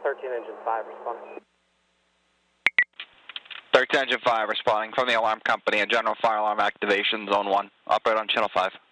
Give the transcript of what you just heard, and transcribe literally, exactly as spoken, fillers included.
thirteen engine five responding. thirteen engine five responding from the alarm company, a general fire alarm activation, zone one. Operate on channel five.